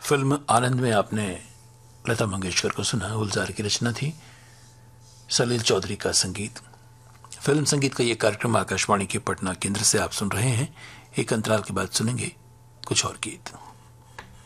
Film आनंद में आपने लता मंगेशकर को सुना। गुलजार की रचना थी, सलील चौधरी का संगीत। फिल्म संगीत का ये कार्यक्रम आकाशवाणी के पटना केंद्र से आप सुन रहे हैं। एक अंतराल के बाद सुनेंगे कुछ और गीत।